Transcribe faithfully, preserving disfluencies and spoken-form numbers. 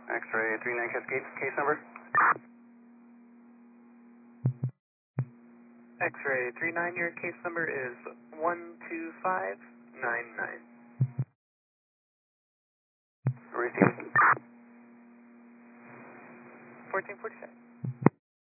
X-ray three nine Cascade, case number? X-ray three nine, your case number is one two five nine nine. Received. fourteen forty-seven.